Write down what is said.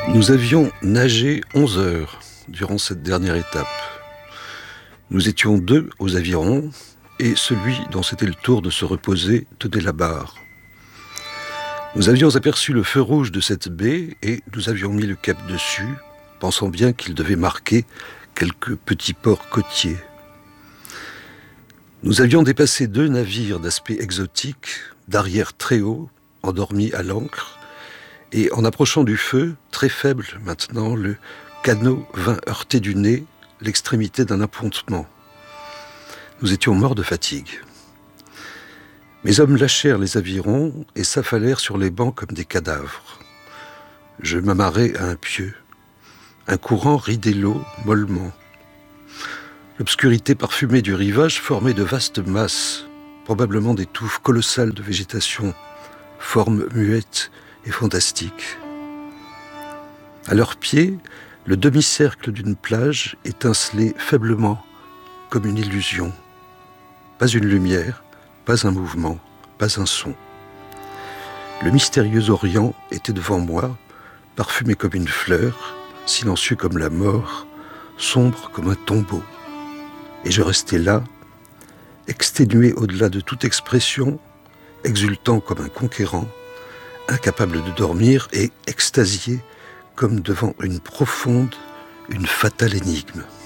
Nous avions nagé 11 heures durant cette dernière étape. Nous étions 2 aux avirons et celui dont c'était le tour de se reposer tenait la barre. Nous avions aperçu le feu rouge de cette baie et nous avions mis le cap dessus, pensant bien qu'il devait marquer quelques petits ports côtiers. Nous avions dépassé 2 navires d'aspect exotique, d'arrière très haut, endormis à l'ancre, et en approchant du feu, très faible maintenant, le canot vint heurter du nez l'extrémité d'un appontement. Nous étions morts de fatigue. Mes hommes lâchèrent les avirons et s'affalèrent sur les bancs comme des cadavres. Je m'amarrai à un pieu. Un courant ridait l'eau mollement. L'obscurité parfumée du rivage formait de vastes masses, probablement des touffes colossales de végétation, formes muettes et fantastiques. À leurs pieds, le demi-cercle d'une plage étincelait faiblement comme une illusion. Pas une lumière, pas un mouvement, pas un son. Le mystérieux Orient était devant moi, parfumé comme une fleur, silencieux comme la mort, sombre comme un tombeau. Et je restais là, exténué au-delà de toute expression, exultant comme un conquérant, incapable de dormir et extasié comme devant une profonde, une fatale énigme.